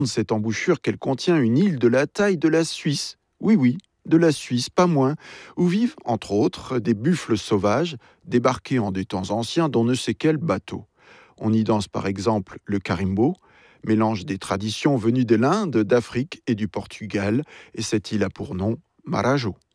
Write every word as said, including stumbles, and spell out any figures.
cette embouchure qu'elle contient une île de la taille de la Suisse. Oui, oui, de la Suisse, pas moins, où vivent, entre autres, des buffles sauvages, débarqués en des temps anciens dans ne sais quel bateau. On y danse par exemple le carimbo, mélange des traditions venues de l'Inde, d'Afrique et du Portugal, et cette île a pour nom Marajo.